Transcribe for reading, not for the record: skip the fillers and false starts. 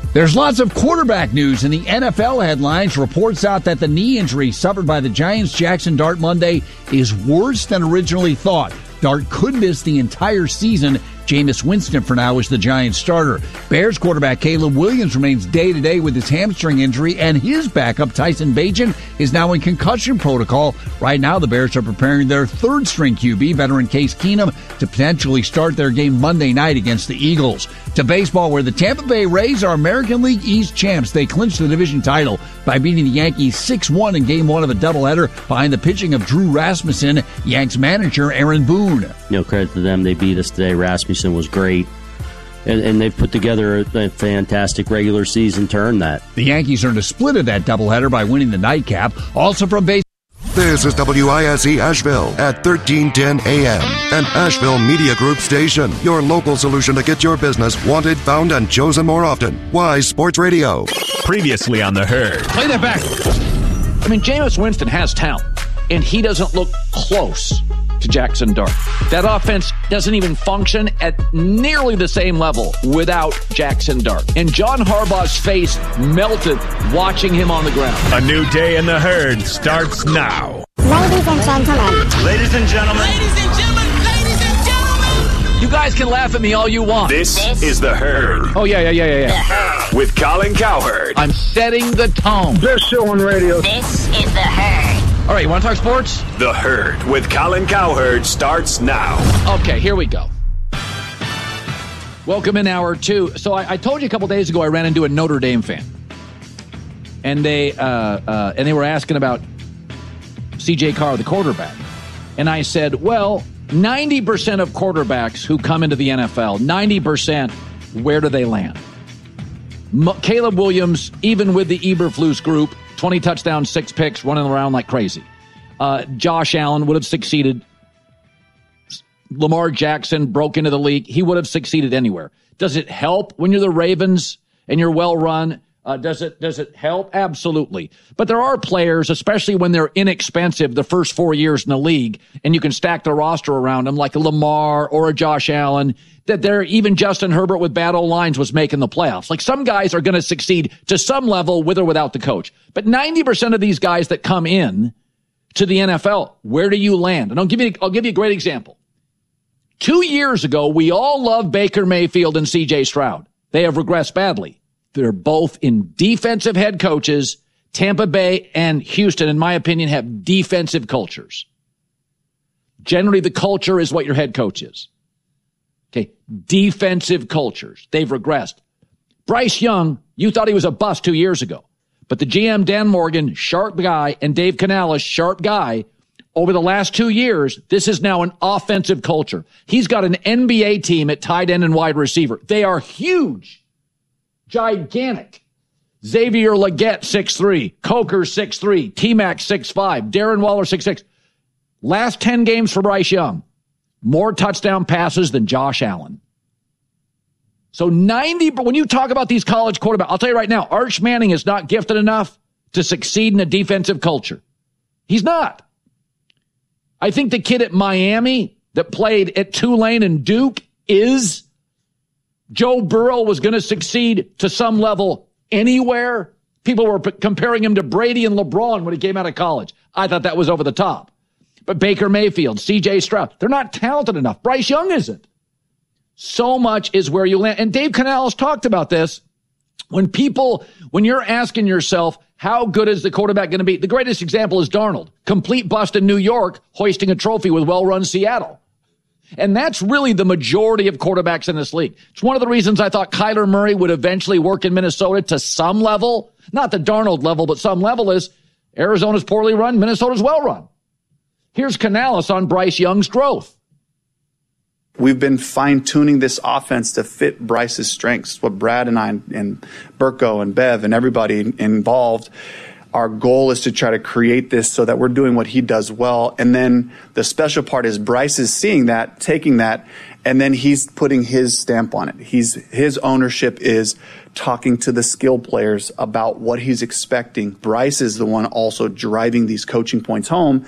There's lots of quarterback news in the NFL headlines. Reports out that the knee injury suffered by the Giants' Jackson Dart Monday is worse than originally thought. Dart could miss the entire season. Jameis Winston, for now, is the Giants starter. Bears quarterback Caleb Williams remains day-to-day with his hamstring injury, and his backup, Tyson Bagent, is now in concussion protocol. Right now, the Bears are preparing their third-string QB, veteran Case Keenum, to potentially start their game Monday night against the Eagles. To baseball, where the Tampa Bay Rays are American League East champs. They clinched the division title by beating the Yankees 6-1 in Game 1 of a doubleheader behind the pitching of Drew Rasmussen, Yanks manager Aaron Boone. No credit to them. They beat us today. Rasmussen was great. And they've put together a fantastic regular season to earn that. The Yankees earned a split of that doubleheader by winning the nightcap. Also from base. This is WISE Asheville at 1310 AM, an Asheville Media Group station. Your local solution to get your business wanted, found, and chosen more often. Wise Sports Radio. Previously on The Herd. Play that back. I mean, Jameis Winston has talent, and he doesn't look close to Jackson Dart. That offense doesn't even function at nearly the same level without Jackson Dart. And John Harbaugh's face melted watching him on the ground. A new day in The Herd starts now. Ladies and gentlemen. Ladies and gentlemen. Ladies and gentlemen. Ladies and gentlemen. You guys can laugh at me all you want. This is The Herd. Oh, yeah. The Herd. With Colin Cowherd. I'm setting the tone. Best show on radio. This is The Herd. All right, you want to talk sports? The Herd with Colin Cowherd starts now. Okay, here we go. Welcome in hour two. So I told you a couple days ago I ran into a Notre Dame fan, and they were asking about C.J. Carr, the quarterback, and I said, well, 90% of quarterbacks who come into the NFL, 90%, where do they land? Caleb Williams, even with the Eberflus group, 20 touchdowns, 6 picks, running around like crazy. Josh Allen would have succeeded. Lamar Jackson broke into the league. He would have succeeded anywhere. Does it help when you're the Ravens and you're well run? Does it help? Absolutely. But there are players, especially when they're inexpensive the first 4 years in the league, and you can stack the roster around them like a Lamar or a Josh Allen, that they're even Justin Herbert with bad O-lines was making the playoffs. Like some guys are going to succeed to some level with or without the coach. But 90% of these guys that come in to the NFL, where do you land? And I'll give you a great example. 2 years ago, we all loved Baker Mayfield and C.J. Stroud. They have regressed badly. They're both in defensive head coaches. Tampa Bay and Houston, in my opinion, have defensive cultures. Generally, the culture is what your head coach is. Okay, defensive cultures. They've regressed. Bryce Young, you thought he was a bust 2 years ago. But the GM, Dan Morgan, sharp guy, and Dave Canales, sharp guy, over the last 2 years, this is now an offensive culture. He's got an NBA team at tight end and wide receiver. They are huge, gigantic. Xavier Legette, 6'3", Coker, 6'3", T-Mac, 6'5", Darren Waller, 6'6". Last 10 games for Bryce Young, more touchdown passes than Josh Allen. So when you talk about these college quarterbacks, I'll tell you right now, Arch Manning is not gifted enough to succeed in a defensive culture. He's not. I think the kid at Miami that played at Tulane and Duke is. Joe Burrow was going to succeed to some level anywhere. People were comparing him to Brady and LeBron when he came out of college. I thought that was over the top. But Baker Mayfield, C.J. Stroud, they're not talented enough. Bryce Young isn't. So much is where you land. And Dave Canales talked about this. When you're asking yourself, how good is the quarterback going to be? The greatest example is Darnold. Complete bust in New York, hoisting a trophy with well-run Seattle. And that's really the majority of quarterbacks in this league. It's one of the reasons I thought Kyler Murray would eventually work in Minnesota to some level. Not the Darnold level, but some level is Arizona's poorly run, Minnesota's well run. Here's Canales on Bryce Young's growth. We've been fine-tuning this offense to fit Bryce's strengths, what Brad and I and Burko and Bev and everybody involved. Our goal is to try to create this so that we're doing what he does well. And then the special part is Bryce is seeing that, taking that, and then he's putting his stamp on it. His ownership is talking to the skill players about what he's expecting. Bryce is the one also driving these coaching points home.